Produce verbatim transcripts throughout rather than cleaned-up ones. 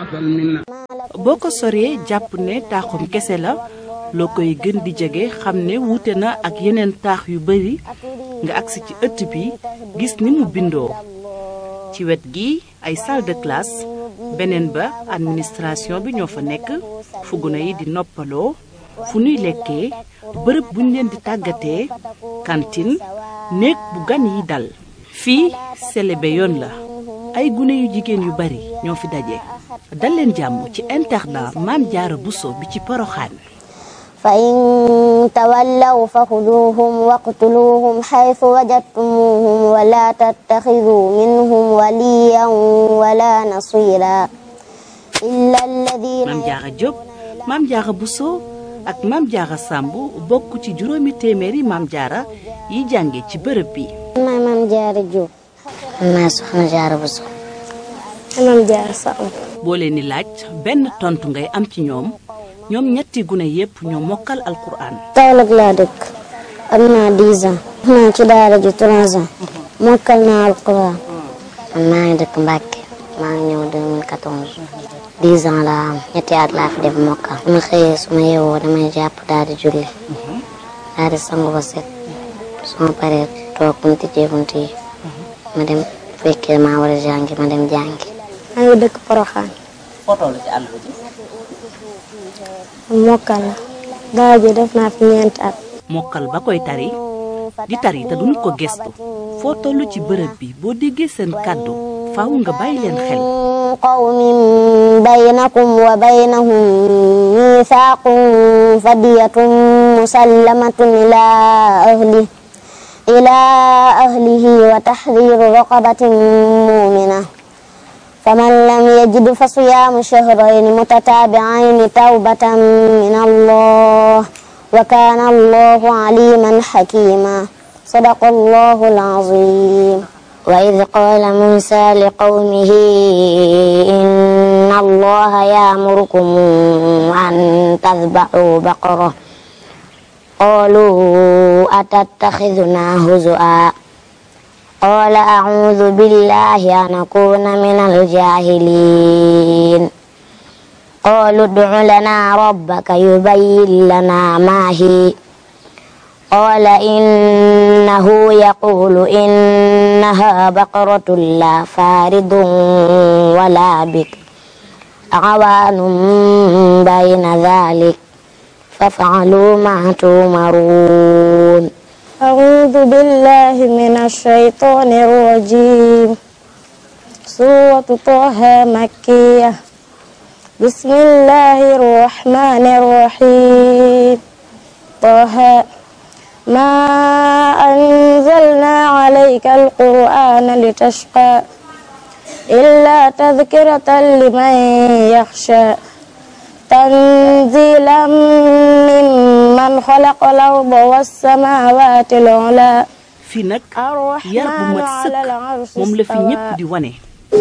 boo ko soree jàpp ne taaxum kese la loo koy gën di jege xam ne wuute na ak yeneen taax yu bari nga agsi ci ëtt bi gis ni mu bindoo ci wet gi ay salle de classe beneen ba administration bi ñoo fa nekk fu gune yi di noppaloo fu nuy lekkee bërëb buñ leen di tàggatee cantine néeg bu gan yi dal fii selebe yoon la ay gune yu jigéen yu bari ñoo fi daje dal leen jàmm ci internat Maam Jaara Buso bi ci Poroxaan fa in tawallaw fa xuduuhum waqtuluuhum xaytu wajadtumuuhum wala tattaxiduu minhum waliyan wala nasira illa alladina Maam Jaara Jóob Maam Jaara Buso ak Maam Jaara Sàmb bokk ci juróomi téeméeri Maam Jaara yi jànge ci bërëb bi. maay Maam Jaara Jóob. maay Soxna Jaara Buso. Maam Jaara Sàmb. boo leen di laaj benn tontu ngay am ci ñoom ñoom ñetti gune yépp ñoo mokkal alquran. Kaolack laa dëkk am naa dix ans. naa ci daara ji trois ans. mokkal naa alquran. maa ngi dëkk Mbàkke maa ngi ñëw deux mille quatorze. dix ans laa am ñetti at laa fi def mokkal. su ma xëyee su ma yeewoo damay jàpp daal di julli. daal di sangu ba set. su ma paree toog bu ñu tijjee bunt yi ma dem fekkee maa war a jàngi ma dem jàngi. maa ngi dëkk Poroxaan. foo toll ci àll bi. mokkal la. daara ji def naa fi ñeenti at. mokkal ba koy tari di tari te duñu ko gestu foo toll ci bërëb bi boo déggee seen kàddu faaw nga bàyyi leen xel. qawmin baynakum wa baynahum miisaaqun fadiyatun musallamatun ilaa ahli ilaa ahlihi wa tahriiru raqabatin mu'mina faman lam yajid fa siyaamu shahrayni mutataabi'ayni tawbatan min Allah wa kaana Allahu aliiman hakiiman sadaqa Allahu al-aziim. وإذ قال موسى لقومه إن الله يأمركم أن تذبحوا بقرة قالوا أتتخذنا هزؤا قال أعوذ بالله أن أكون من الجاهلين قالوا ادع لنا ربك يبين لنا ما هي قال إنه يقول إنها بقرة لا فارض ولا بكر عوان بين ذلك فافعلوا ما تؤمرون. أعوذ بالله من الشيطان الرجيم. سورة طه مكية. بسم الله الرحمن الرحيم. طه ما أنزلنا عليك القرآن لتشقى إلا تذكرة لمن يخشى تنزيلا ممن خلق الأرض والسماوات العلى fii nag yar bu mat sëkk moom la fi ñépp di wane.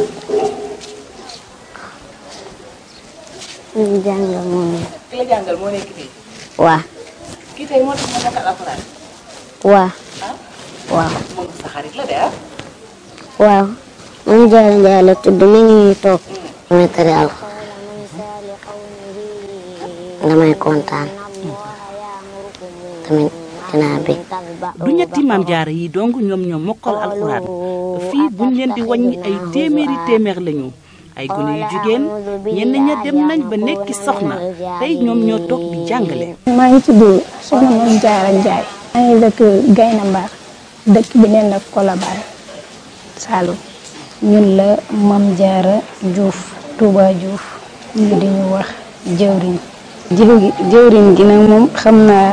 li jàngal moo nekk. ki la jàngal moo nekk fii. waaw. kii tey moo tax ma mokkal alxuraan. waaw. waaw. moom sa xarit la de ah. waaw. Maam Jaara Njaay la tudd mi ngi nii toog. damay tari alxuraan. damay kontaan. tamit dinaa bég. du ñetti Maam Jaara yi dong ñoom ñoo mokkal alxuraan fii buñ leen di wàññi ay téeméeri téeméer lañu. ay gune yu jigéen ñenn ña dem nañ ba nekki soxna tey ñoom ñoo toog di jàngale. maa ngi tudd Soxna Maam Jaara Njaay. maa ngi dëkk Gayna Mbar dëkk bi neen la Colobane Saloum. ñun la Maam Jaara Juuf Touba Juuf ñu di ñu wax jëwriñ. jëwriñ gi nag moom xam naa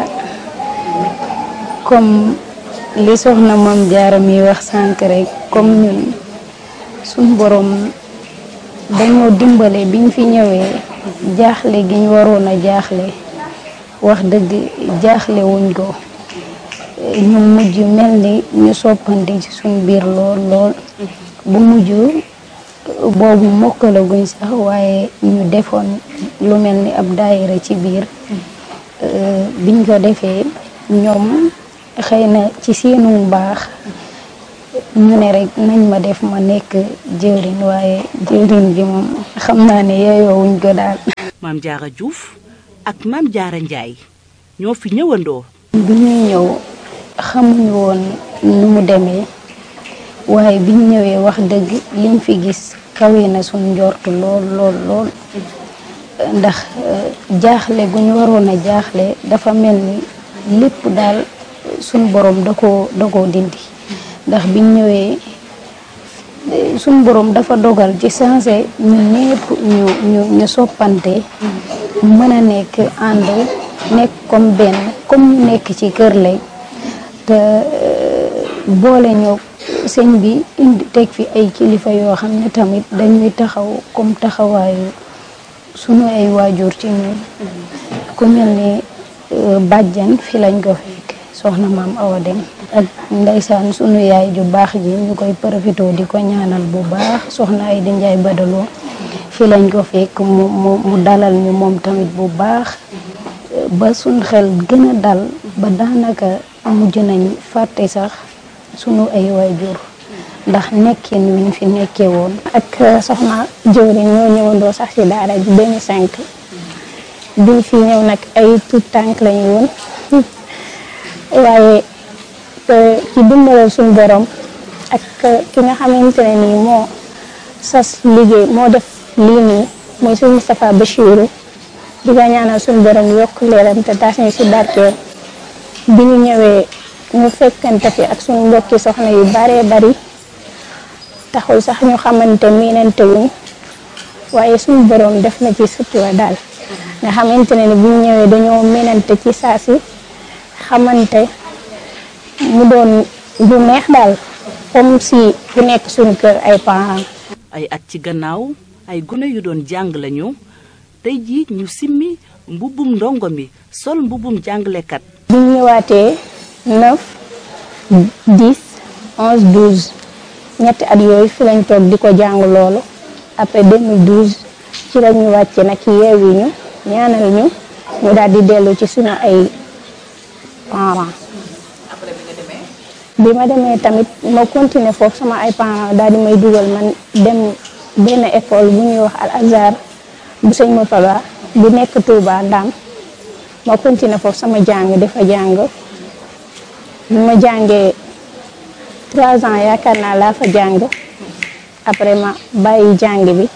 comme li Soxna Maam Jaara mi wax sànq rek comme ñun suñ borom. dañoo dimbale biñ fi ñëwee jaaxle gi ñu waroon a jaaxle wax dëgg jaaxle wuñ ko ñu mujj mel ni ñu soppandi ci suñ biir lool lool bu mujj boobu mokkalaguñ sax waaye ñu defoon lu mel ni ab daayira ci biir biñ ko defee ñoom xëy na ci seenu baax ñu ne rek nañ ma def ma nekk jëwriñ waaye jëwriñ bi moom xam naa ne yeeyoo wuñ ko daal. Maam Jaara Juuf ak Maam Jaara Njaay ñoo fi ñëwandoo. bi ñuy ñëw xamuñu woon nu mu demee waaye biñ ñëwee wax dëgg liñ fi gis kawe na suñ njortu lool lool lool ndax jaaxle gu ñu waroon a jaaxle dafa mel ni lépp daal suñ borom da koo da koo dindi ndax biñ ñëwee suñ borom dafa dogal ci sensé ñun ñëpp ñu ñu ñu soppante mën a nekk ànd nekk comme benn comme ñu nekk ci kër lay te boole ñoo sëñ bi indi teg fi ay kilifa yoo xam ne tamit dañuy taxaw comme taxawaayu sunu ay waajur ci ñun ku mel ni bàjjan fi lañ ko fekk soxna maam Awa Dem ak ndeysaan sunu yaay ju baax ji ñu koy profité di ko ñaanal bu baax soxna ay di njaay badaloo fi lañ ko fekk mu mu mu dalal ñu moom tamit bu baax ba suñ xel gën a dal ba daanaka mujj nañ fàtte sax sunu ay waajur ndax nekkin wiñ fi nekkee woon. ak soxna jëwriñ ñoo ñëwandoo sax ci daara ji deux mille cinq biñ fi ñëw nag ay tout tànk lañu woon waaye ci dimbalal suñu borom ak ki nga xamante ne nii moo sas liggéey moo def lii nii mooy suñu Moustapha Bachirou di nga ñaanal suñu borom yokk leeram te taas ñu ci barkeel bi ñu ñëwee ñu fekkante fi ak suñu mbokki soxna yu baree bari taxul sax ñu xamante miinante wuñ waaye suñu borom def na ci sutura daal nga xamante ne ni bu ñu ñëwee dañoo miinante ci saa si xamante mu doon du neex daal comme si ku nekk suñu kër ay parents. ay at ci gannaaw ay gune yu doon jàng lañu tey jii ñu simmi mbubbum ndongo mi sol mbubbum jàngalekat. bi ñu ñëwaatee neuf dix onze douze ñetti at yooyu fi lañ toog di ko jàng loolu après deux mille douze ci la ñu wàcce nag yeewi ñu ñaanal ñu ñu daal di dellu ci suñu ay parents. bi ma demee tamit ma continuer foofu sama ay parents daal di may dugal man dem benn école bu ñuy wax Al Azhar bu sëñ Moutala bu nekk Touba Ndam ma continuer foofu sama jàng dafa jàng bi ma jàngee trois ans yaakaar naa laa fa jàng après ma bàyyi jàng bi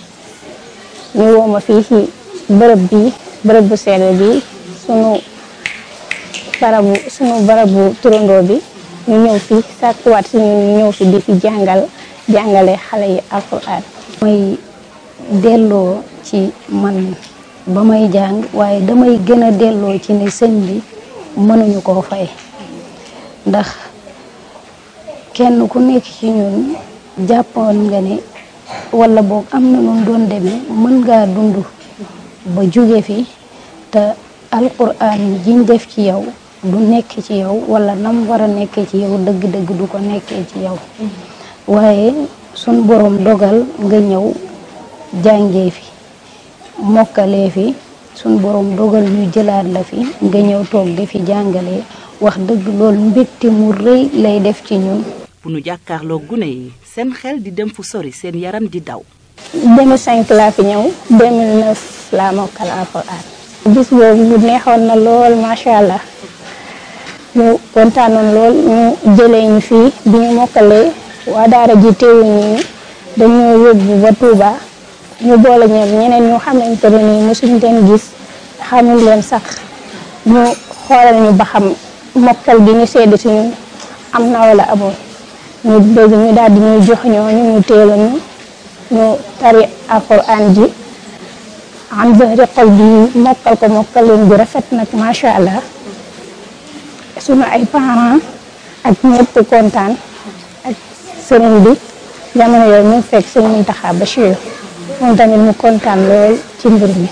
ñu woo ma fii ci bërëb bi bërëb bu sell bi sunu barabu sunu barabu turandoo bi ñu ñëw fi sàkkuwaat si ñun ñu ñëw fi di fi jàngal jàngale xale yi alxuraan. mooy delloo ci man ba may jàng waaye damay gën a delloo ci ne sëñ bi mënuñu koo fay ndax kenn ku nekk ci ñun jàppoon nga ne wala boog am na nun doon demee mën ngaa dund ba jóge fi te alxuraan jiñ def ci yow du nekk ci yow wala nam war a nekkee ci yow dëgg-dëgg du ko nekkee ci yow waaye sun borom dogal nga ñëw jàngee fi mokkalee fi sun borom dogal ñu jëlaat la fi nga ñëw toog di fi jàngalee wax dëgg loolu mbégte mu rëy lay def ci ñun. bu nu jàkkaarloo gune yi seen xel di dem fu sori seen yaram di daw. deux mille cinq laa fi ñëw deux mille neuf laa mokkal alxuraan. bis boobu mu neexoon na lool macha allah. ñu kontaanoon lool ñu jëlee ñu fii bi ñu mokkalee waa daara ji teewuñu ñu dañoo yóbbu ba Touba ñu boole ñoom ñeneen ñu xamante ne nii mosuñ leen gis xamul leen sax ñu xoolal ñu ba xam mokkal gi ñu sedd si ñun am na wala amul ñu bëgg ñu daal di ñuy jox ñoo ñu ñu teelu ñu ñu tari alxuraan ji am zahri xol bi mokkal ko mokkal leen bu rafet nag macha allah. sunu ay parents ak ñëpp kontaan ak sëriñ bi jamono yooyu ñu fekk sëñ Mountakha Bachir moom tamit mu kontaan lool ci mbir mi.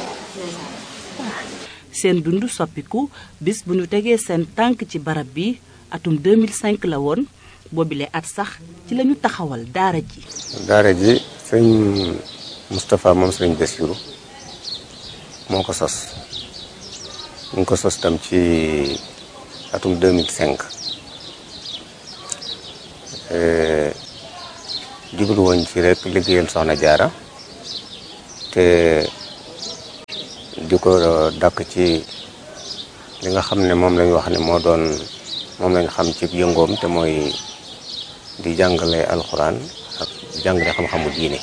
seen dund soppiku bis bu ñu tegee seen tànk ci barab bi atum deux mille cinq la woon boobile at sax ci la ñu taxawal daara ji. daara ji sëñ Moustapha moom sëñ Bachir moo ko sos ñu ko sos tam ci. atum deux mille cinq jublu woon ci rek liggéeyal soxna jaara te di ko dàkk ci li nga xam ne moom lañ wax ne moo doon moom lañ xam ci yëngoom te mooy di jàngale alxuraan ak jàngale xam-xamu diine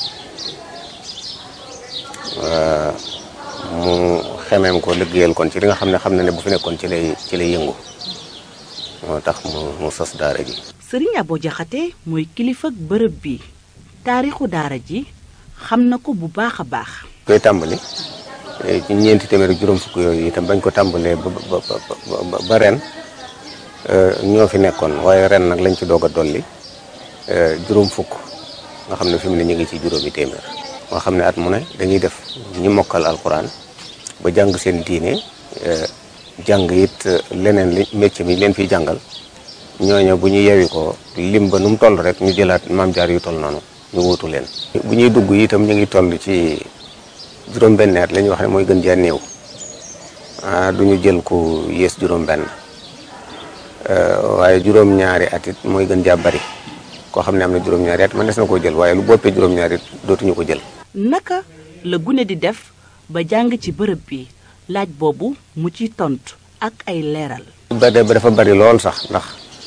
mu xemeem ko liggéeyal kon ci li nga xam ne xam na ne bu fi nekkoon ci lay ci lay yëngu moo tax mu mu sos daara ji. Sëriñ Abo Jaxate mooy kilifa ak bërëb bi taarixu daara ji xam na ko bu baax a baax. koy tàmbali ci ñeenti téeméer ak juróom fukk yooyu itam bañ ko tàmbalee ba ba ba ba ren ñoo fi nekkoon waaye ren nag lañ ci doog a dolli juróom fukk nga xam ne fi mu ne ñu ngi ci juróomi téeméer. nga xam ne at mu ne dañuy def ñi mokkal alquran ba jàng seen diine jàng it leneen li métier mi leen fiy jàngal ñooñu bu ñu yewi ko lim ba nu mu toll rek ñu jëlaat maam jaar yu toll noonu ñu wuutu leen. bu ñuy dugg itam ñu ngi toll ci juróom-benn at la ñuy wax ne mooy gën jaa néew ah du ñu jël ku yées juróom-benn waaye juróom-ñaari at it mooy gën jaa bari koo xam ne am na juróom-ñaari at man des na koo jël waaye lu boppee juróom-ñaari it dootuñu ko jël. naka la gune di def ba jàng ci bërëb bi laaj boobu mu ci tontu ak ay leeral. ba de ba dafa bari lool sax ndax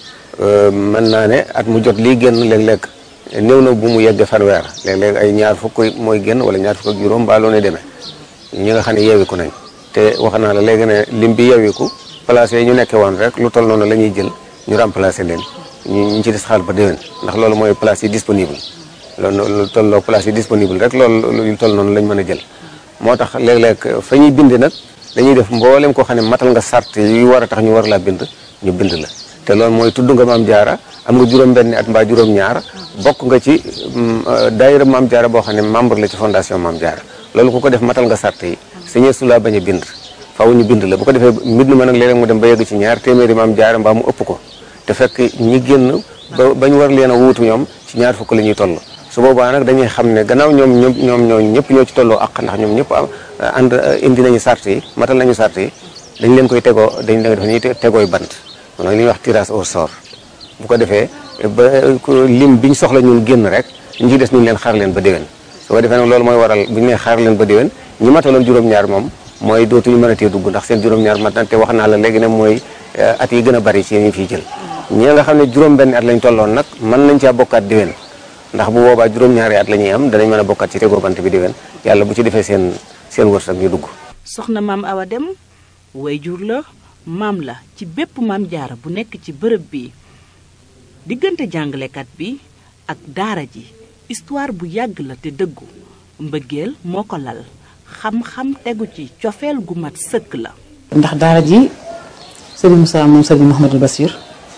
mën naa ne at mu jot lii génn léeg-léeg néew na bu mu yegg fanweer léeg-léeg ay ñaar fukk mooy génn wala ñaar fukk ak juróom mbaa loo ne demee ñi nga xam ne yeewiku nañ te wax naa la léegi ne lim bi yeewiku place yi ñu nekkee woon rek lu toll noonu la ñuy jël ñu remplacer leen ñu ñu ci des xaal ba déwén ndax loolu mooy place yi disponible loolu lu tolloo place yi disponible rek loolu lu toll noonu lañ mën a jël moo tax léeg-léeg fa ñuy bind nag dañuy def mboolem koo xam ne matal nga sart yu war a tax ñu war laa bind ñu bind la te loolu mooy tudd nga maam jaara am nga juróom-benn at mbaa juróom-ñaar bokk nga ci daayira maam jaara boo xam ne membre la ci fondation maam jaara loolu ku ko def matal nga sart yi sañee su laa bañ a bind faaw ñu bind la bu ko defee mbind ma nag léeg-léeg mu dem ba yegg ci ñaar téeméeri maam jaara mbaa mu ëpp ko te fekk ñi génn ba bañ war leen a wuutu ñoom ci ñaar fukk la ñuy toll su boobaa nag dañuy xam ne gannaaw ñoom ñoom ñoom ñoo ñëpp ñoo ci tolloo ak ndax ñoom ñëpp ànd indi nañu sart yi matal nañu sart yi dañ leen koy tegoo dañ leen def ñuy tegooy bant moom li ñuy wax tirage au sort bu ko defee ba lim biñ soxla ñun génn rek ñu ci des ñu leen xaar leen ba déwén su ko defee nag loolu mooy waral bu ñu nee xaar leen ba déwén ñi mataloon juróom-ñaar moom mooy dootuñu mën a tee dugg ndax seen juróom-ñaar mat na te wax naa la léegi ne mooy at yi gën a bari ci ñu fiy jël ñi nga xam ne juróom-benn at lañ tolloon nag mën nañ caa bokkaat déwén ndax bu boobaa juróom-ñaari at la ñuy am danañ mën a bokkaat ci tegoo bant bi déwén yàlla bu ci defee seen seen wërsëg ñu dugg. soxna maam Awa Dem wayjur la maam la ci bépp maam jaara bu nekk ci bërëb bi diggante jàngalekat bi ak daara ji histoire bu yàgg la te dëggu mbëggeel moo ko lal xam-xam tegu ci cofeel gu mat sëkk la. ndax daara ji Serigne Moussa moom Serigne Mouhamadou Bassir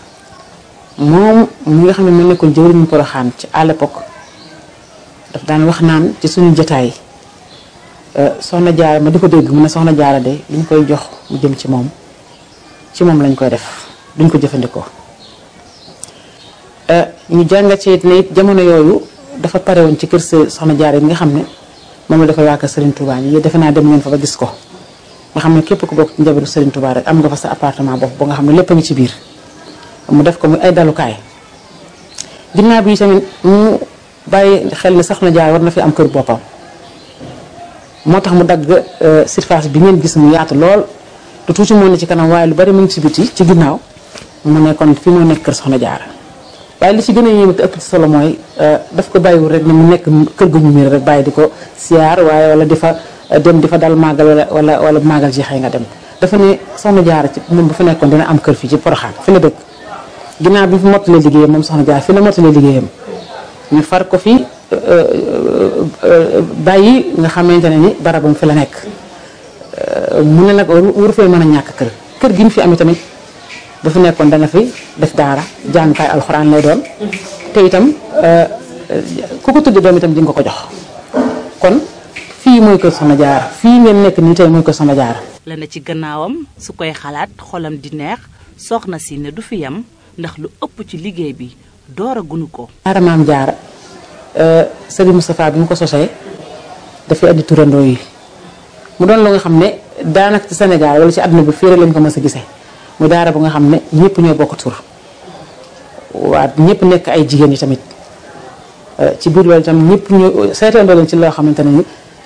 moom mi nga xam ne moo nekkoon jëwriñu Poroxaan ci à l'époque daf daan wax naan ci suñu jotaay soxna jaara ma di ko dégg mu ne soxna jaara de li ñu koy jox mu jëm ci moom ci moom lañ koy def duñ ko jëfandikoo ñu jàngat ci it ne it jamono yooyu dafa pare woon ci kër soxna jaara yi nga xam ne moom la dafa waa kër Serigne Touba yi defe naa dem ngeen fa ba gis ko nga xam ne képp ku bokk ci njabootu Serigne Touba rek am nga fa sa appartement bopp ba nga xam ne lépp a ngi ci biir mu def ko muy ay dalukaay ginnaaw bi tamit mu bàyyi xel ne soxna jaara war na fi am kër boppam moo tax mu dagg surface bi ngeen gis mu yaatu lool te tuuti moo ne ci kanam waaye lu bari mu ngi ci biti ci ginnaaw mu ne kon fi moo nekk kër soxna jaara waaye li ci gën a yéeme te ëpp ci solo mooy daf ko bàyyiwul rek ne mu nekk kër gu ñu miir rek bàyyi di ko siyaar waaye wala di fa dem di fa dal màggal wala wala wala màggal ji xëy nga dem dafa ne soxna jaara ci moom bu fa nekkoon dina am kër fii ci Poroxaan fi la dëkk ginnaaw bi fi mottalee liggéeyam moom soxna jaara fi la mottalee liggéeyam ñu far ko fi bàyyi nga xamante ne ni barabam fi la nekk mu ne nag waru fee mën a ñàkk kër kër gi ñu fi amee tamit bu fi nekkoon dana fi def daara jàngukaay alxuraan lay doon te itam ku ko tuddi doom itam di nga ko jox kon fii mooy kër soxna jaara fii ngeen nekk nii tey mooy kër soxna jaara la na ci gannaawam su koy xalaat xolam di neex soxna si ne du fi yam ndax lu ëpp ci liggéey bi door a gunu ko daara maam jaara Serigne Moustapha bi mu ko sosee dafay andi turandoo yi mu doon lu nga xam ne daanaka ci Sénégal wala ci àdduna bi féere lañ ko mës a gisee mu daara bu nga xam ne ñëpp ñoo bokk tur waa ñëpp nekk ay jigéen yi tamit ci biir loolu itam ñëpp ñu seetandoo leen ci loo xamante ne ni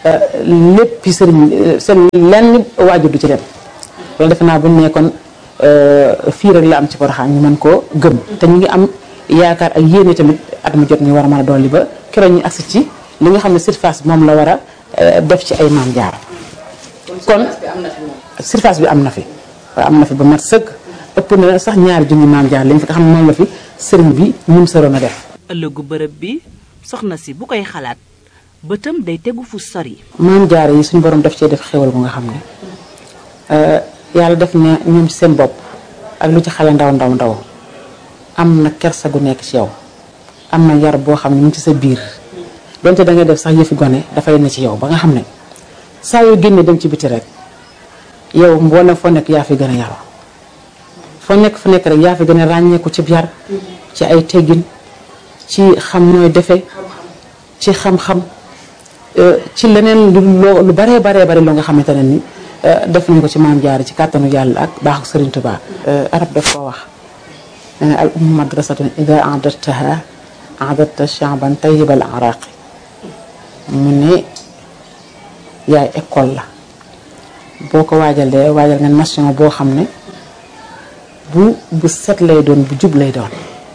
lépp sëriñ seen lenn waajur du ci dem loolu defe naa bu ñu ne kon fii rek la am ci Porokhane ñu mën koo gëm te ñu ngi am yaakaar ak yéene tamit at mu jot ñu war a mën a dolli ba keroog ñu agsi ci li nga xam ne surface moom la war a def ci ay Maam Jaara kon surface bi am na fi waaw am na fi ba mat sëkk ëpp na sax ñaari junni Maam Jaara lañ fi nga xam ne moom la fi sëriñ bi ñum sëroon a def. ëllëgu bërëb bi soxna si bu koy xalaat bëtam day tegu fu sori. Maam Jaara yi suñu borom def cee def xéwal gu nga xam ne yàlla def na ñoom ci seen bopp ak lu ci xale ndaw ndaw ndaw am na kersa gu nekk ci yow am na yar boo xam ne mu ngi ci sa biir donte da ngay def sax yëfi gone dafay ne ci yow ba nga xam ne saa yoo génnee dem ci biti rek yow mboolem foo nekk yaa fi gën a yaroo foo nekk fu nekk rek yaa fi gën a ràññeeku ci yar ci ay teggin ci xam nooy defe ci xam-xam ci leneen lu lu baree baree bari loo nga xamante ne ni def nañu ko ci Maam Jaara ci kàttanu yàlla ak baaxu Sëriñ Tuubaa arab daf koo wax nee na al ummu madrasatun ida a'dadtaha a'dadta sha'ban tayyibal araqi mu ne yaay école la boo ko waajalee waajal nga nation boo xam ne bu bu set lay doon bu jub lay doon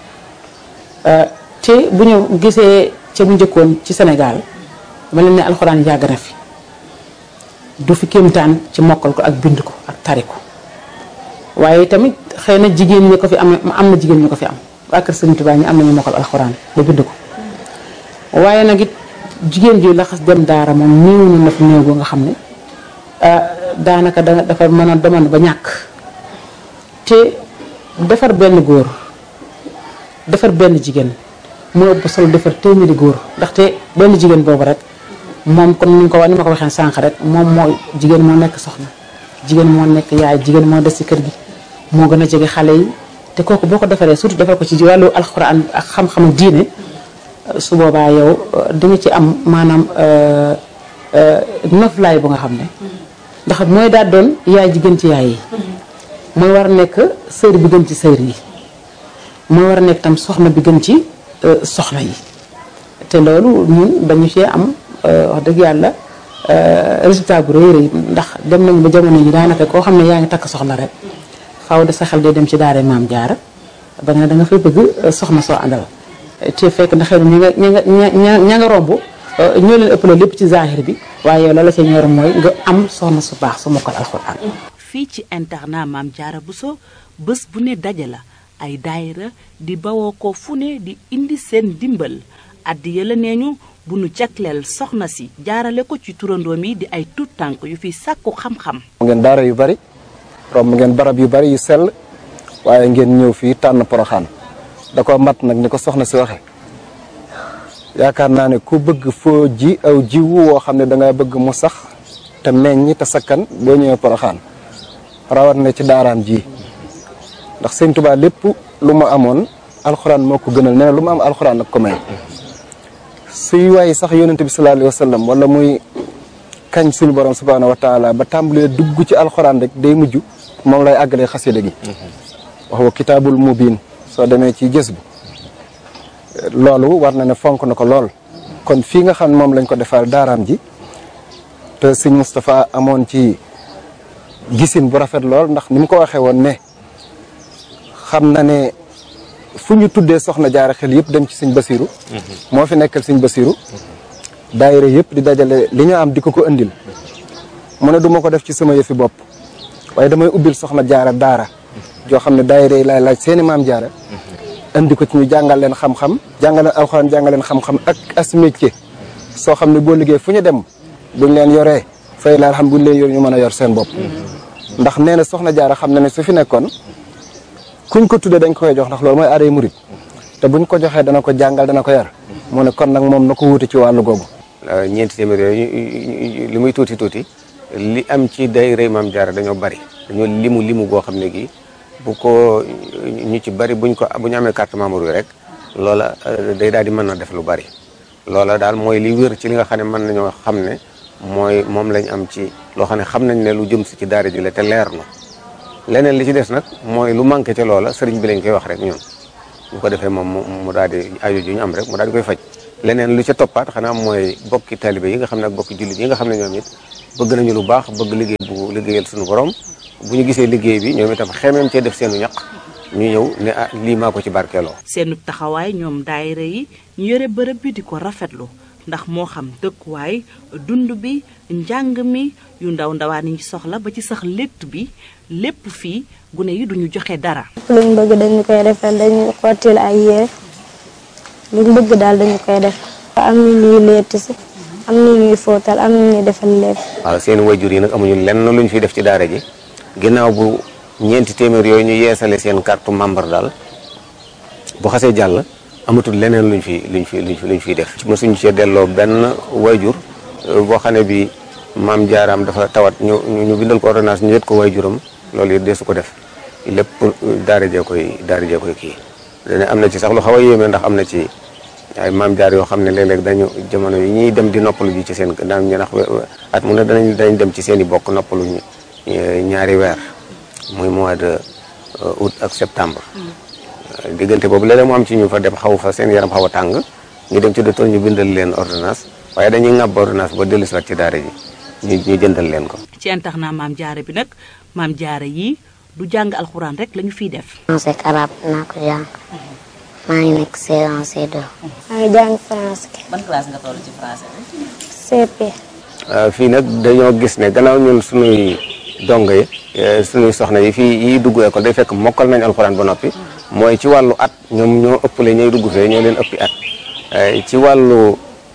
te bu ñu gisee ca bu njëkkoon ci Sénégal dama leen ne alxuraan yàgg na fi du fi kéemtaan ci mokkal ko ak bind ko ak tari ko waaye tamit xëy na jigéen ñi ko fi am am na jigéen ñi ko fi am waa kër Sëriñ Tuubaa ñi am nañu mokkal alxuraan ba bind ko waaye nag it jigéen ji la xas dem daara moom néew na fi néew boo nga xam ne daanaka da dafa mën a demoon ba ñàkk te defar benn góor defar benn jigéen moo ëpp solo defar téeméeri góor ndaxte benn jigéen boobu rek moom comme ni ko wax ni ma ko waxee sànq rek moom moo jigéen moo nekk soxna jigéen moo nekk yaay jigéen moo des ci kër gi moo gën a jege xale yi te kooku boo ko defaree surtout defar ko ci wàllu alxuraan ak xam-xamu diine su boobaa yow di nga ci am maanaam noflaay bu nga xam ne ndax mooy daal doon yaay ji gën ci yaay yi mooy war a nekk sër bi gën ci sër yi mooy war a nekk tam soxna bi gën ci soxna yi te loolu ñun dañu cee am wax dëgg yàlla résultat bu rëy rëy ndax dem nañu ba jamono yi daanaka koo xam ne yaa ngi takk soxna rek faaw de sa xel day dem ci daara Maam Jaara ba nga ne da nga fay bëgg soxna soo àndal te fekk na xëy na ña nga ña nga ña nga romb ñoo leen ëppale lépp ci zahir bi waaye yow la la ca ñor mooy nga am soxna su baax su mokkal alxuraan. fii ci internat Maam Jaara Bousso bés bu ne daje la ay daayira di bawoo ko fu ne di indi seen dimbal addi yëla nee ñu bu nu jagleel soxna si jaarale ko ci turandoom yi di ay tuut tànk yu fi sàkku xam-xam. ngeen daara yu bari romb ngeen barab yu bari yu sell waaye ngeen ñëw fii tànn Porokhane da ko mat nag ni ko soxna si waxe yaakaar naa ne ku bëgg foo ji aw jiwu woo xam ne danga bëgg mu sax te meññ te sakkan boo ñëwee Porokhane rawat na ci daaraam ji ndax Sëñ Tuubaa lépp lu mu amoon alxuraan moo ko gënal nee na lu mu am alxuraan ak ko may suy waaye sax yonente bi sallallahu alayhi wa sallam wala muy kañ suñu borom subhaanahu wa taala ba tàmbalee dugg ci alxuraan rek day mujj moom lay àggalee xasida gi wax wa kitaabul mubiin soo demee ci gës bu loolu war na ne fonk na ko lool kon fii nga xam ne moom lañ ko defal daaraam ji te sëñ Moustapha amoon ci gisin bu rafet lool ndax ni mu ko waxee woon ne xam na ne fu ñu tuddee soxna jaara xel yëpp dem ci sëñ Basiru moo fi nekkal sëñ Basiru daayira yëpp di dajale li ñu am di ko ko indil mu ne du ma ko def ci sama yëfi bopp waaye damay ubbil soxna jaara daara joo xam ne daayira yi laay laaj seeni maam jaara indi ko ci ñu jàngal leen xam-xam jàngal leen alxuraan jàngal leen xam-xam ak as métier soo xam ne boo liggéey fu ñu dem buñ leen yoree fay laal xam buñ leen yor ñu mën a yor seen bopp ndax nee na soxna jaara xam na ne su fi nekkoon kuñ ko tuddee dañ ko koy jox ndax loolu mooy aaday murit te buñ ko joxee dana ko jàngal dana ko yar mu ne kon nag moom na ko wuute ci wàllu googu. ñeenti téeméer yooyu li muy tuuti tuuti li am ci daayira Maam Jaara dañoo bari dañoo limu limu goo xam ne gi bu ko ñu ci bari buñ ko bu ñu amee carte membre yi rek loola day daal di mën na def lu bari loola daal mooy li wér ci li nga xam ne mën nañoo xam ne mooy moom lañ am ci loo xam ne xam nañ ne lu jëm si ci daara ji la te leer na leneen li ci des nag mooy lu manqué ca loola sëriñ bi lañ koy wax rek ñun bu ko defee moom mu daal di aju ju ñu am rek mu daal di koy faj leneen lu ca toppaat xanaa mooy bokki taalibe yi nga xam ne ak bokki jullit yi nga xam ne ñoom it bëgg nañu lu baax bëgg liggéey bu liggéeyal suñu borom bu ñu gisee liggéey bi ñoom itam xemeem cee def seenu ñaq ñu ñëw ne ah lii maa ko ci barkeeloo. seenu taxawaay ñoom daayira yi ñu yore bërëb bi di ko rafetlu ndax moo xam dëkkuwaay dund bi njàng mi yu ndaw ndawaan yi soxla ba ci sax létt bi lépp fii gune yi duñu joxe dara. luñ bëgg dañu koy defal dañu xottil ay yére luñ bëgg daal dañu koy def am na ñuy létt si am na ñuy fóotal am na ñuy defal lépp. waaw seen wayjur yi nag amuñu lenn luñ fi def ci daara ji ginnaaw bu ñeenti téeméer yooyu ñu yeesale seen carte membre daal bu xasee jàll amatul leneen luñ fi luñ fi luñ fi luñ fiy def. mosuñu cee delloo benn wayjur boo xam ne bi maam jaaraam dafa tawat ñu ñu bindal ko ordonnance ñu yët ko wayjuram loolu it deesu ko def lépp daara jee koy daara jee koy kii. dana am na ci sax lu xaw a yéeme ndax am na ci ay maam jaar yoo xam ne léeg-léeg dañu jamono yi ñuy dem di noppalu ji ci seen daan ñu ndax at mu ne danañ danañ dem ci seen i bokk noppalu ñaari weer muy mois de août ak septembre. diggante boobu léeg-léeg mu am ci ñu fa dem xaw fa seen yaram xaw a tàng ñu dem ci docteur ñu bindal leen ordonnance waaye dañuy ŋàbb ordonnance ba dellu si waat ci daara ji ñu ñu jëndal leen ko. ci internat maam jaara bi nag maam jaara yi du jàng alxuraan rek lañu fiy def. français ak arabe naa ko jàng maa ngi nekk C un C deux. maa ngi jàng français. ban classe nga toll ci français bi. C P. fii nag dañoo gis ne gannaaw ñun suñuy dongo yi suñuy soxna yi fii yi dugg école day fekk mokkal nañ alxuraan ba noppi mooy ci wàllu at ñoom ñoo ëppale ñooy dugg fee ñoo leen ëppi at ci wàllu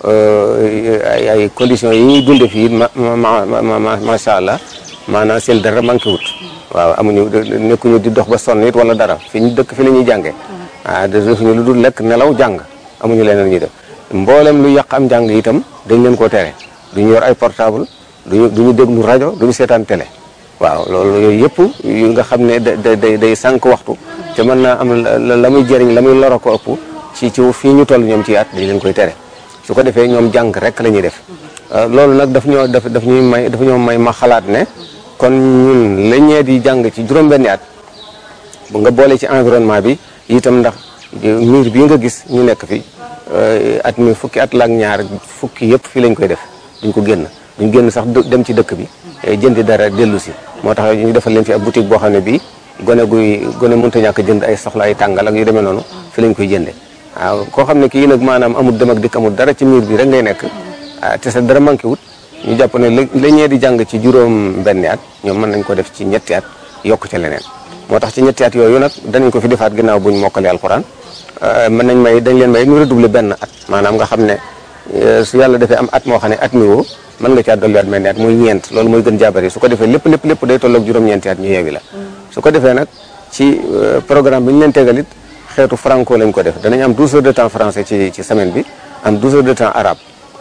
ay ay conditions yi ñuy dunde fii ma ma macha allah maanaam seen dara manqué wut waaw amuñu nekkuñu di dox ba sonn it wala dara fi ñu dëkk fi la ñuy jàngee ah defuñu lu dul lekk nelaw jàng amuñu leneen ñuy def mboolem lu yàq am jàng itam dañ leen koo tere duñu yor ay portable duñu duñu déglu rajo duñu seetaan télé waaw loolu yooyu yëpp yu nga xam ne da day day sànq waxtu te mën naa am la muy jëriñ la muy loro ko ëpp ci ci fii ñu toll ñoom ci at dañ leen koy tere su ko defee ñoom jàng rek la ñuy def loolu nag daf ñoo daf daf ñuy may daf ñoo may ma xalaat ne kon ñun la ñee di jàng ci juróom-benni at bu nga boole ci environnement bi itam ndax miir bii nga gis ñu nekk fi at mi fukki at la ak ñaar fukki yëpp fii lañ koy def duñ ko génn duñ génn sax dem ci dëkk bi jëndi dara dellu si moo tax ñu defal leen fi ab boutique boo xam ne bii gone guy gone mënta ñàkk jënd ay soxla ay tàngal ak yu demee noonu fi lañ koy jënde waaw koo xam ne kii nag maanaam amul dem ak dikk amul dara ci miir bi rek ngay nekk te sa dara manqué wut ñu jàpp ne la ñee di jàng ci juróom benni at ñoom mën nañ ko def ci ñetti at yokk ca leneen moo tax ci ñetti at yooyu nag danañ ko fi defaat ginnaaw buñ mokkale alxuraan mën nañ may dañ leen may ñu redoubler benn at maanaam nga xam ne su yàlla defee am at moo xam ne at mi woo mën nga caa dolliwaat mel ni at muy ñeent loolu mooy gën jaabari su ko defee lépp lépp lépp day tolloog juróom-ñeenti at ñu yeewi la su ko defee nag ci programme bi ñu leen tegal it xeetu franco lañ ko def danañ am douze heures de temps français ci ci semaine bi am douze heures de temps arabe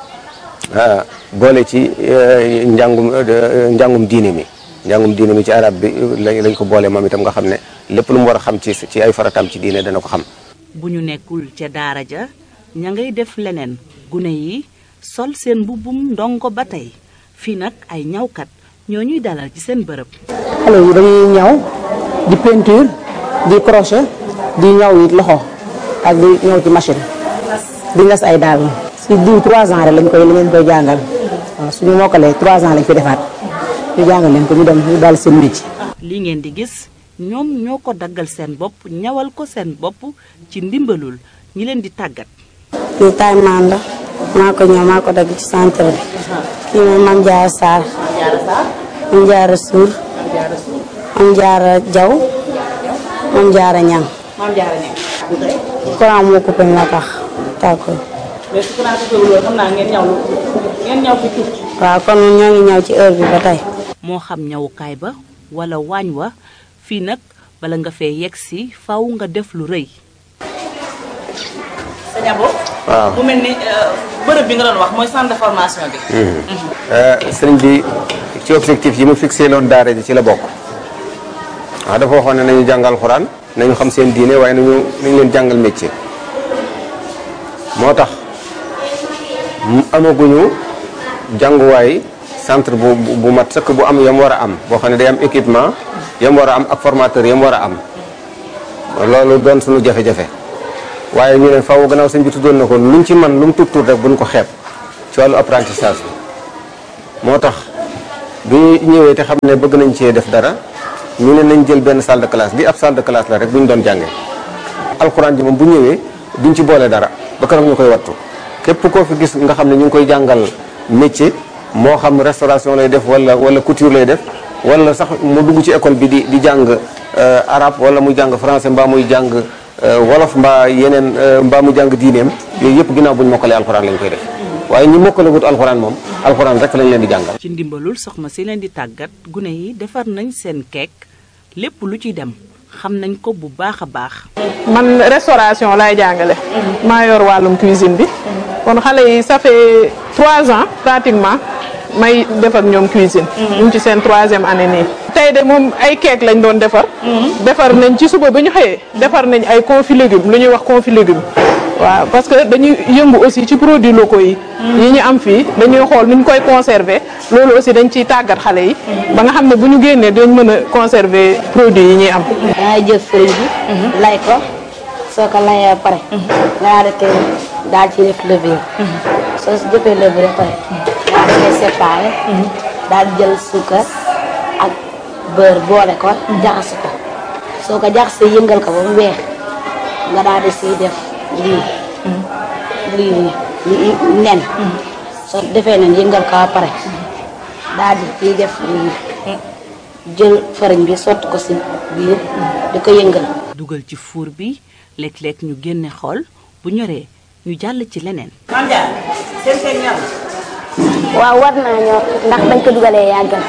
boole ci njàngum njàngum diine mi njàngum diine mi ci arabe bi lañ ko boole moom itam nga xam ne lépp lu mu war a xam ci ci ay farataam ci diine dana ko xam. bu ñu nekkul ca daara ja ña ngay def leneen gune yi sol seen mbubbum ndongo ba tey fii nag ay ñawkat ñoo ñuy dalal ci seen bërëb. xale yi dañuy ñaw di peinture di crochet di ñaw it loxo ak di ñaw ci machine di nas ay daal si diw trois ans rek lañ koy lañ koy jàngal waaw suñu mokkalee trois ans lañ fi defaat ñu jàngal leen ko ñu dem ñu daal seen métier. li ngeen di gis ñoom ñoo ko daggal seen bopp ñawal ko seen bopp ci ndimbalul ñi leen di tàggat. kii tay maan la maa ko ñëw maa ko dagg ci centre bi kii moom Mame Diarra Sarr Mame Diarra Suur Mame Diarra Jaw Mame Diarra Ñang courant moo coupé moo tax tàkkul. mais su courant coupé loolu xam naa ngeen ñaw ngeen ñaw fi tuuti. waaw kon ñoo ngi ñaw ci heure bi ba tey. moo xam ñawukaay ba wala waañ wa fii nag bala nga fee yegg si faw nga def lu rëy. sëñ Abo. waaw mu mel ni bërëb bi nga doon wax mooy centre de formation bi. sëriñ bi ci objectif yi mu fixé loon daara ji ci la bokk waaw dafa waxoon ne nañu jàngal xuraan nañu xam seen diine waaye nañu nañu leen jàngal métier moo tax amaguñu jànguwaay centre bu bu mat sëkk bu am yam war a am boo xam ne day am équipement yam war a am ak formateur yam war a am loolu doon suñu jafe-jafe waaye ñu ne faaw gannaaw sëñ bi tuddoon na ko luñ ci man lu mu tuut tuut rek buñ ko xeeb ci wàllu apprentissage bi moo tax bi ñëwee te xam ne bëgg nañ cee def dara ñu ne nañ jël benn salle de classe bi ab salle de classe la rek bu ñu doon jàngee alxuraan ji moom bu ñëwee duñ ci boole dara ba keroog ñu koy wattu képp koo fi gis nga xam ne ñu ngi koy jàngal métier moo xam restauration lay def wala wala couture lay def wala sax mu dugg ci école bi di di jàng arabe wala muy jàng français mbaa muy jàng wolof mbaa yeneen mbaa mu jàng diineem yooyu yëpp ginnaaw bu ñu mokkalee alxuraan lañ koy def waaye ñi mokkale wut alxuraan moom alxuraan rek lañ leen di jàngal. ci ndimbalul soxna si leen di tàggat gune yi defar nañ seen keek lépp lu ci dem xam nañ ko bu baax a baax. man restauration laay jàngale. maa yor wàllum cuisine bi. kon xale yi ça fait trois ans pratiquement may def ak ñoom cuisine. ñu ngi ci seen troisième année nii. tey de moom ay keek lañ doon defar. defar nañ ci suba bi ñu xëyee. defar nañ ay confit légumes lu ñuy wax confit légumes. waaw parce que dañuy yëngu aussi ci produits locaux yi. yi ñu am fii dañuy xool nu ñu koy conserver loolu aussi dañ ciy tàggat xale yi. ba nga xam ne bu ñu génnee dañ mën a conserver produits yi ñuy am. dangay jël fëriñ bi. lay ko soo ko layee pare. nga arrêté daal ci def levure. soo si jëfee levure pare. daal di koy séparé. daal di jël suukar ak beurre boole ko. jaxase ko soo ko jaxasee yëngal ko ba mu weex nga daal di siy def. lii lii nen soo defee nen yëngal ko ba pare daal di ciy def lii jël farine bi sotti ko si biir di ko yëngal. dugal ci four bi léeg-léeg ñu génne xool bu ñoree ñu jàll ci leneen. waaw war naa ñor ndax bañ ko dugalee yàggal.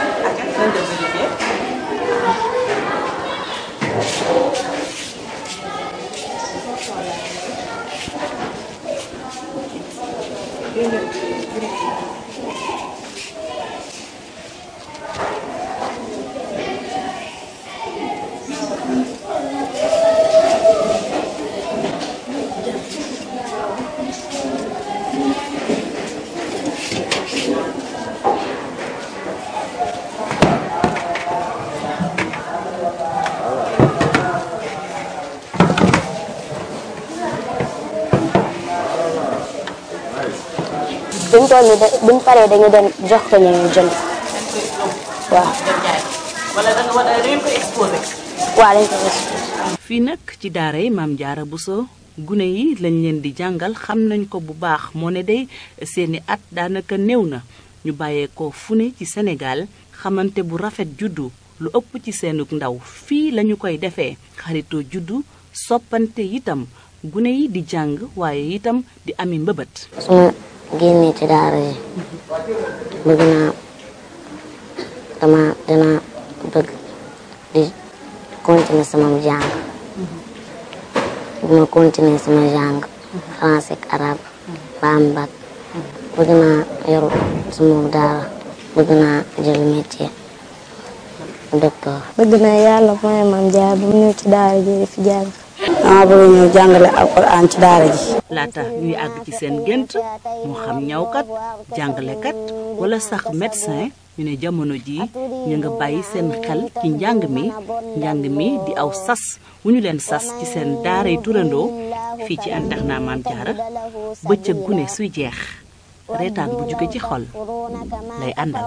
buñ toll nii de buñ paree dañu dem jox ko ñu jënd waaw. wala da nga war a dañ ko exposé. waaw dañ ko exposé. fii nag ci daara yi Maam Jaara Buso gune yi lañ leen di jàngal xam nañ ko bu baax moo ne day seeni at daanaka néew na ñu bàyyeekoo fu ne ci Sénégal xamante bu rafet juddu lu ëpp ci seenug ndaw fii lañu koy defee xaritoo juddu soppante itam gune yi di jàng waaye itam di ami mbëbët. génne ci daara ji bëgg naa dama dina bëgg di continuer sama jàng bu ma continuer sama jàng français ak arabe ba am bac bëgg naa yoru sama daara bëgg naa jël métier docteur. bëgg naa yàlla mooy Maam Jaara bu mu ñëw ci daara ji di fi jàng. dama bëgg ñëw jàngale alxuraan ci daara ji. laata ñuy àgg ci seen gént moo xam ñawkat jàngalekat wala sax médecin ñu ne jamono jii ñu nga bàyyi seen xel ci njàng mi njàng mi di aw sas wu ñu leen sas ci seen daaray turandoo fii ci internat Maam Jaara bëccëg gune suy jeex reetaan bu jóge ci xol lay àndal.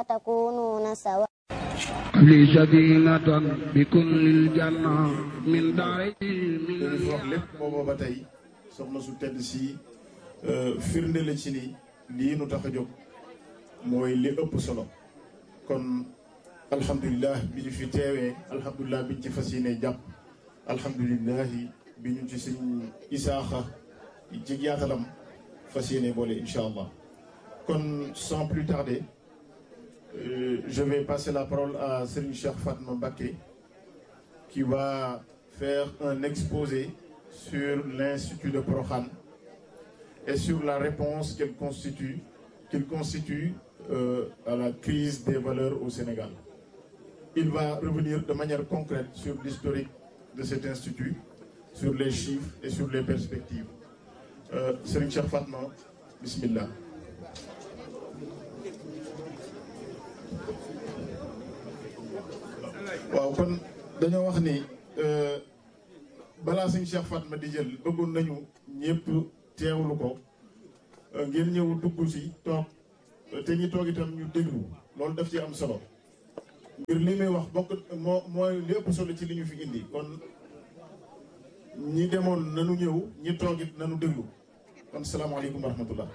li sadinatan bi kullil janna min daari min wax lépp booba ba tey soxna su tedd si firnde la ci ni lii nu tax a jóg mooy li ëpp solo kon alhamdulilah bi ñu fi teewee alhamdulilah bi ñu ci fas yéene jàpp alhamdulilah bi ñu ci sëñ isaaxa ci yaatalam fas yéene boole incha allah kon sans plus tarder Euh, je vais passer la parole à Serigne Cheikh Fatma Mbacké qui va faire un exposé sur l'Institut de Prokhane et sur la réponse qu'il constitue, qu'il constitue euh, à la crise des valeurs au Sénégal. Il va revenir de manière concrète sur l'historique de cet institut, sur les chiffres et sur les perspectives. Euh, Serigne Cheikh Fatma, bismillah. waaw kon dañoo wax ni balaa sëñ Cheikh Fatma di jël bëggoon nañu ñëpp teewlu ko ngeen ñëw dugg si toog te ñi toog itam ñu déglu loolu daf ci am solo ngir li muy wax bokk moo mooy li ëpp solo ci li ñu fi indi kon ñi demoon nanu ñëw ñi toogit nanu déglu kon salaamaaleykum wa rahmatullah.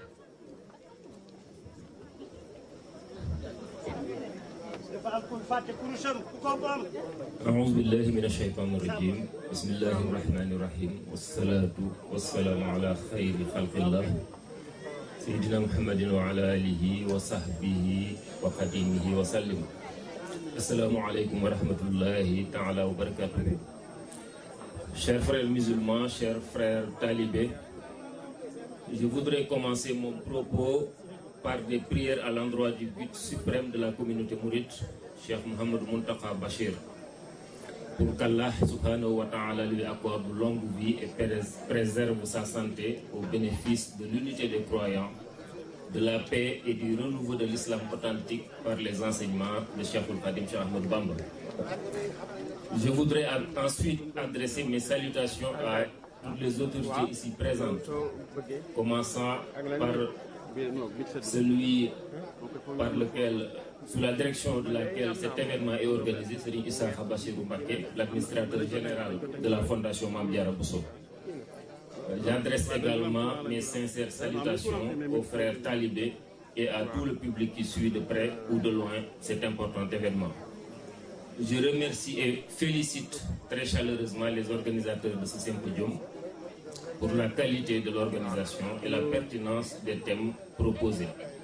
أعوذ بالله من الشيطان الرجيم بسم الله الرحمن الرحيم والصلاة والسلام على خير خلق الله سيدنا محمد وعلى آله وصحبه وقديمه وسلم. السلام عليكم ورحمة الله تعالى وبركاته. Chers frères musulmans, chers frères talibés, je voudrais commencer mon propos par des prières à l'endroit du but suprême de la communauté mouride, Cheikh Mohamed Muntaka Bachir, pour qu'Allah subhanahu wa ta'ala lui accorde longue vie et préserve sa santé au bénéfice de l'unité des croyants, de la paix et du renouveau de l'islam authentique par les enseignements de Cheikh Al-Khadim Cheikh Ahmed Bamba. Je voudrais ensuite adresser mes salutations à toutes les autorités ici présentes, commençant par celui par lequel, sous la direction de laquelle cet événement est organisé, Serigne Issakha Bachirou Mbacké, l'administrateur général de la Fondation Mame Diarra Bousso. J'adresse également mes sincères salutations aux frères talibés et à tout le public qui suit de près ou de loin cet important événement. Je remercie et félicite très chaleureusement les organisateurs de ce symposium pour la qualité de l'organisation et la pertinence des thèmes proposés.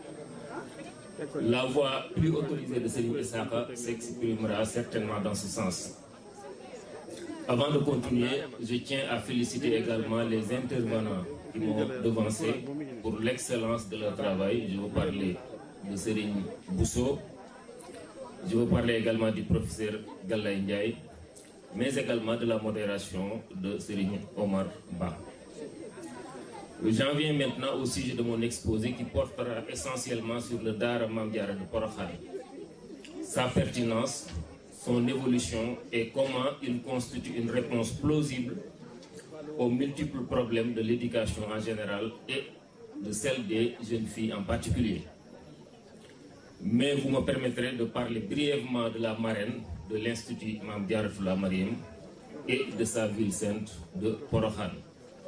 La voix plus autorisée de Serigne Issakha s'exprimera certainement dans ce sens. Avant de continuer, je tiens à féliciter également les intervenants qui m'ont devancé pour l'excellence de leur travail. Je veux parler de Serigne Bousso, je veux parler également du professeur Gallay Ndiaye, mais également de la modération de Serigne Omar Ba. J'en viens maintenant au sujet de mon exposé qui portera essentiellement sur le Daara Mame Diarra de Porokhane, sa pertinence, son évolution et comment il constitue une réponse plausible aux multiples problèmes de l'éducation en général et de celle des jeunes filles en particulier. Mais vous me permettrez de parler brièvement de la marraine de l'Institut Mame Diarra Mariam et de sa ville sainte de Porokhane.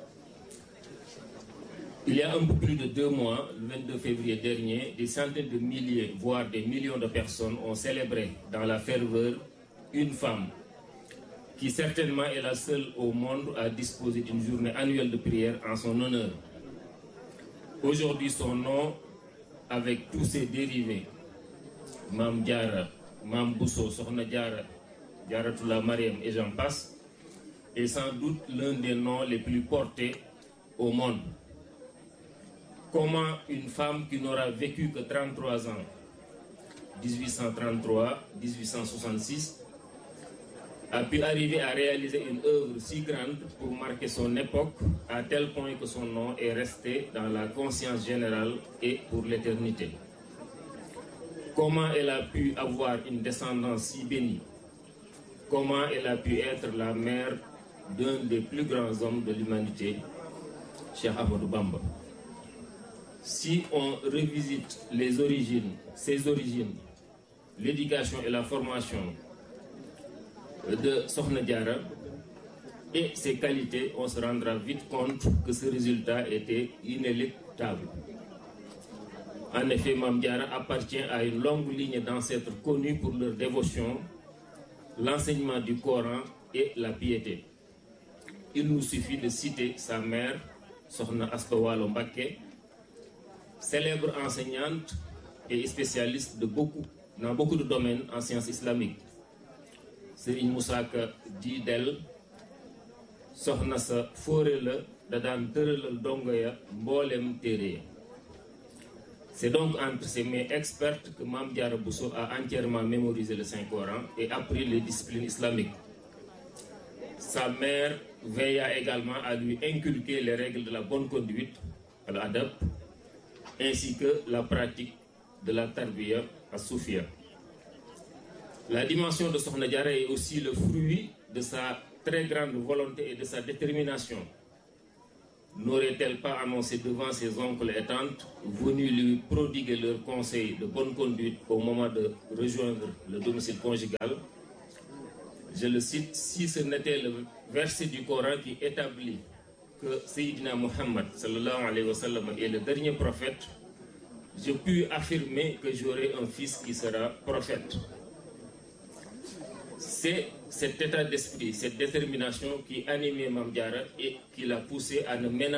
Il y a un peu plus de deux mois, le vingt-deux février dernier, des centaines de milliers, voire des millions de personnes ont célébré dans la ferveur une femme qui certainement est la seule au monde à disposer d'une journée annuelle de prière en son honneur. Aujourd'hui, son nom, avec tous ses dérivés, Mame Diarra, Mame Bousso, Sokhna Diarra, Diarratullah Mariam et j'en passe, est sans doute l'un des noms les plus portés au monde. Comment une femme qui n'aura vécu que trente-trois ans, dix-huit cent trente-trois à dix-huit cent soixante-six, a pu arriver à réaliser une œuvre si grande pour marquer son époque, à tel point que son nom est resté dans la conscience générale et pour l'éternité. Comment elle a pu avoir une descendance si bénie? Comment elle a pu être la mère d'un des plus grands hommes de l'humanité, Cheikh Ahmadou Bamba? Si on revisite les origines, ses origines, l'éducation et la formation de Sokhna Diarra et ses qualités, on se rendra vite compte que ce résultat était inéluctable. En effet, Mame Diarra appartient à une longue ligne d'ancêtres connus pour leur dévotion, l'enseignement du Coran et la piété. Il nous suffit de citer sa mère, Sokhna Asta Walo Mbacké, célèbre enseignante et spécialiste de beaucoup, dans beaucoup de domaines en sciences islamiques. Serigne Moussa Ka dit d'elle, soxna sa fóore la da daan tëralal dongo ya mboolem téere ya. C'est donc entre ses mains expertes que Mame Diarra Bousso a entièrement mémorisé le Saint-Coran et appris les disciplines islamiques. Sa mère veilla également à lui inculquer les règles de la bonne conduite, al-adab, ainsi que la pratique de la tarbiya as-soufia. La dimension de Sokhna Diarra est aussi le fruit de sa très grande volonté et de sa détermination, n'aurait-elle pas annoncé devant ses oncles et tantes, venus lui prodiguer leurs conseils de bonne conduite au moment de rejoindre le domicile conjugal? Je le cite, si ce n'était le verset du Coran qui établit que Sayyidina Muhammad sallallahu alayhi wa sallam est le dernier prophète, je puis affirmer que j'aurai un fils qui sera prophète. C'est cet état d'esprit, cette détermination qui animait Mame Diarra et qui l'a poussé à ne ménager